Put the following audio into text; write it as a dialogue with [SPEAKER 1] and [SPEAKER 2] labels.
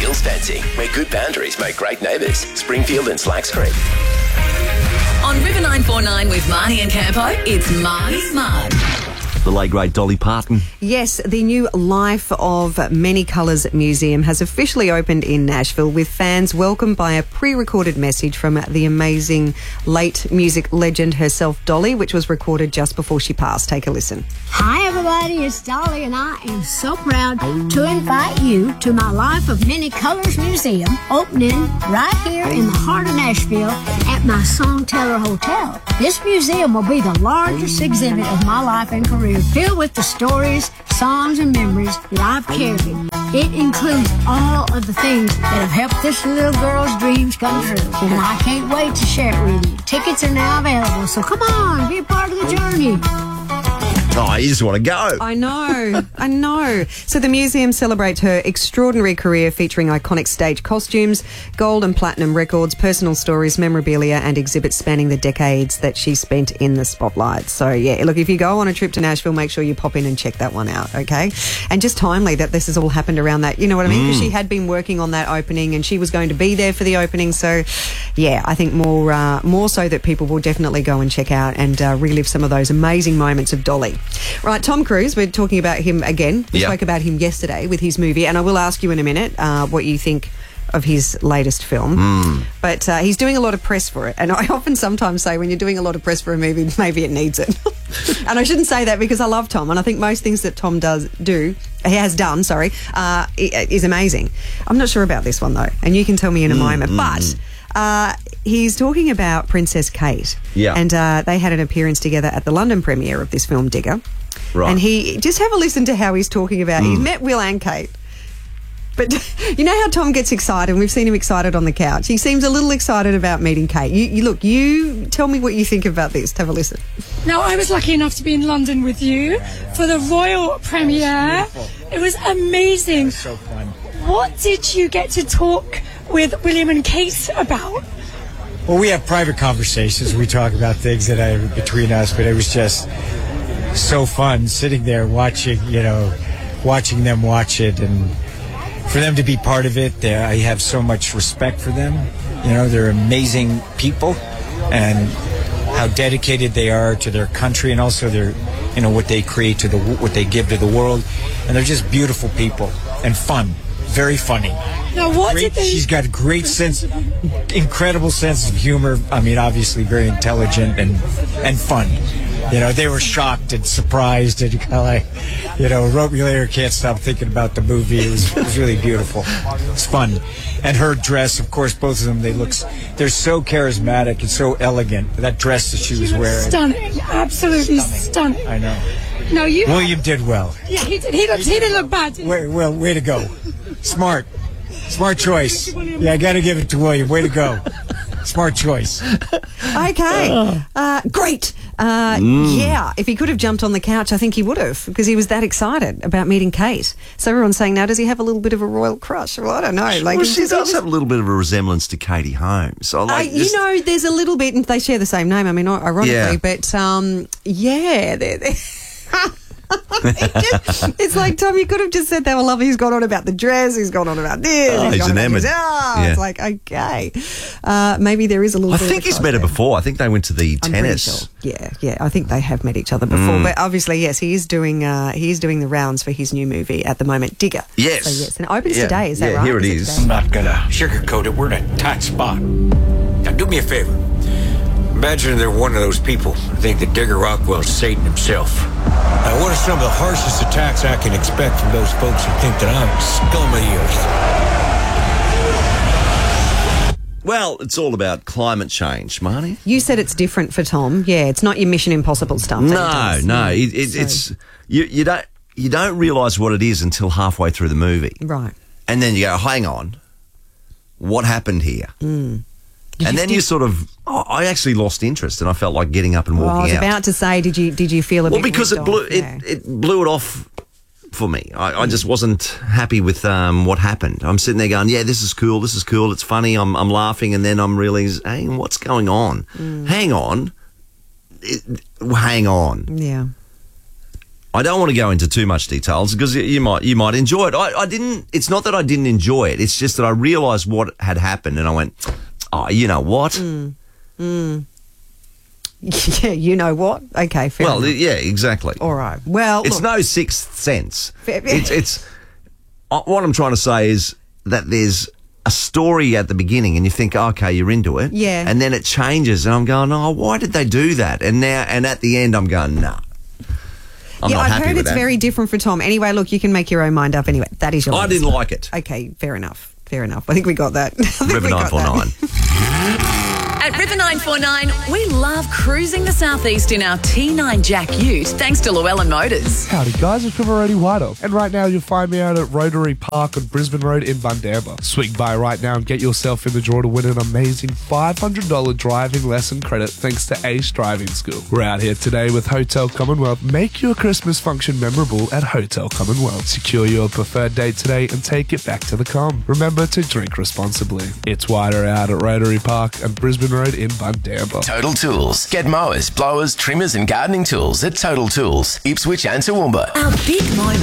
[SPEAKER 1] Hills Fencing, where good boundaries make great neighbours. Springfield and Slacks Creek.
[SPEAKER 2] On River 949 with Marnie and Campo, it's Marnie's Mug.
[SPEAKER 3] The late great Dolly Parton.
[SPEAKER 4] Yes, the new Life of Many Colours Museum has officially opened in Nashville, with fans welcomed by a pre-recorded message from the amazing late music legend herself, Dolly, which was recorded just before she passed. Take a listen.
[SPEAKER 5] Hi everybody, it's Dolly and I am so proud to invite you to my Life of Many Colours Museum, opening right here in the heart of Nashville at my Songteller Hotel. This museum will be the largest exhibit of my life and career, filled with the stories, songs, and memories that I've carried. It includes all of the things that have helped this little girl's dreams come true, and I can't wait to share it with you. Tickets are now available, so come on, be a part of the journey.
[SPEAKER 3] Oh, you just want to go.
[SPEAKER 4] I know. So the museum celebrates her extraordinary career, featuring iconic stage costumes, gold and platinum records, personal stories, memorabilia, and exhibits spanning the decades that she spent in the spotlight. So, yeah, look, if you go on a trip to Nashville, make sure you pop in and check that one out, okay? And just timely that this has all happened around that, you know what I mean? Because she had been working on that opening and she was going to be there for the opening. So, yeah, I think more so that people will definitely go and check out and relive some of those amazing moments of Dolly. Right, Tom Cruise, we're talking about him again. We spoke about him yesterday with his movie, and I will ask you in a minute what you think of his latest film. But he's doing a lot of press for it, and I often sometimes say when you're doing a lot of press for a movie, maybe it needs it. And I shouldn't say that because I love Tom, and I think most things that Tom has done, is amazing. I'm not sure about this one though, and you can tell me in a moment. But he's talking about Princess Kate. Yeah. And they had an appearance together at the London premiere of this film, Digger. Right. And just have a listen to how he's talking about, he's met Will and Kate. But you know how Tom gets excited, and we've seen him excited on the couch. He seems a little excited about meeting Kate. You tell me what you think about this. Have a listen.
[SPEAKER 6] Now, I was lucky enough to be in London with you for the royal premiere. It was amazing. It was so fun. What did you get to talk with William and Kate about?
[SPEAKER 7] Well, we have private conversations. We talk about things that are between us, but it was just so fun sitting there watching them watch it, and for them to be part of it. I have so much respect for them. They're amazing people, and how dedicated they are to their country, and also their, what they create what they give to the world. And they're just beautiful people and fun. Very funny.
[SPEAKER 6] Now,
[SPEAKER 7] she's got a great incredible sense of humor. I mean, obviously very intelligent and fun. They were shocked and surprised and kind of wrote me later, can't stop thinking about the movie. It was really beautiful. It's fun. And her dress, of course, both of them, they're so charismatic and so elegant. That dress that she was wearing.
[SPEAKER 6] Stunning. Absolutely stunning.
[SPEAKER 7] I know.
[SPEAKER 6] No,
[SPEAKER 7] William did well.
[SPEAKER 6] Yeah, he did. He didn't look bad.
[SPEAKER 7] Way to go. Smart choice. Yeah, I got to give it to William. Way to go. Smart choice.
[SPEAKER 4] Okay. Great. Yeah, if he could have jumped on the couch, I think he would have, because he was that excited about meeting Kate. So everyone's saying, now, does he have a little bit of a royal crush? Well, I don't know.
[SPEAKER 3] Well, she does have a little bit of a resemblance to Katie Holmes. So,
[SPEAKER 4] there's a little bit, and they share the same name, I mean, ironically, but, they're it's like, Tom, you could have just said they were lovely. He's gone on about the dress. He's gone on about this.
[SPEAKER 3] He's enamored.
[SPEAKER 4] It's like, okay. Maybe there is a little bit
[SPEAKER 3] I think he's met her before. I think they went to the tennis.
[SPEAKER 4] Sure. Yeah. I think they have met each other before. But obviously, yes, he is doing the rounds for his new movie at the moment, Digger.
[SPEAKER 3] Yes.
[SPEAKER 4] So, yes. And it opens today, is that right?
[SPEAKER 3] Here it is.
[SPEAKER 8] I'm not going to sugarcoat it. We're in a tight spot. Now, do me a favor. Imagine they're one of those people who think that Digger Rockwell's Satan himself. Now, what are some of the harshest attacks I can expect from those folks who think that I'm scum of the earth?
[SPEAKER 3] Well, it's all about climate change, Marnie.
[SPEAKER 4] You said it's different for Tom. Yeah, it's not your Mission Impossible stuff.
[SPEAKER 3] No. It's you don't realise what it is until halfway through the movie.
[SPEAKER 4] Right.
[SPEAKER 3] And then you go, hang on, what happened here? And then you sort of, I actually lost interest, and I felt like getting up and walking out.
[SPEAKER 4] I was about to say, did you feel a bit?
[SPEAKER 3] Well, because it blew it off for me. I just wasn't happy with what happened. I'm sitting there going, yeah, this is cool, it's funny, I'm laughing, and then I'm really saying, what's going on? Hang on.
[SPEAKER 4] Yeah.
[SPEAKER 3] I don't want to go into too much details because you might enjoy it. I didn't. It's not that I didn't enjoy it. It's just that I realised what had happened, and I went, "Oh, you know what?
[SPEAKER 4] Yeah, you know what? Okay, fair enough.
[SPEAKER 3] Yeah, exactly.
[SPEAKER 4] All right. Well,
[SPEAKER 3] it's
[SPEAKER 4] look,
[SPEAKER 3] no Sixth Sense. It's what I'm trying to say is that there's a story at the beginning, and you think, okay, you're into it,
[SPEAKER 4] yeah,
[SPEAKER 3] and then it changes, and I'm going, oh, why did they do that? And at the end, I'm going, nah.
[SPEAKER 4] I've heard it's very different for Tom. Anyway, look, you can make your own mind up. Anyway, that is your
[SPEAKER 3] I
[SPEAKER 4] answer.
[SPEAKER 3] didn't like it.
[SPEAKER 4] Okay, fair enough. I think we got that.
[SPEAKER 3] River 949.
[SPEAKER 2] At River 949, we love cruising the southeast in our T9 Jack Ute, thanks to Llewellyn Motors.
[SPEAKER 9] Howdy guys, it's River Roadie Whitehall, and right now you'll find me out at Rotary Park on Brisbane Road in Bundamba. Swing by right now and get yourself in the draw to win an amazing $500 driving lesson credit thanks to Ace Driving School. We're out here today with Hotel Commonwealth. Make your Christmas function memorable at Hotel Commonwealth. Secure your preferred date today and take it back to the com. Remember to drink responsibly. It's wider out at Rotary Park and Brisbane Road in Bundamba.
[SPEAKER 1] Total Tools. Get mowers, blowers, trimmers and gardening tools at Total Tools, Ipswich and Toowoomba.
[SPEAKER 2] Our big moment.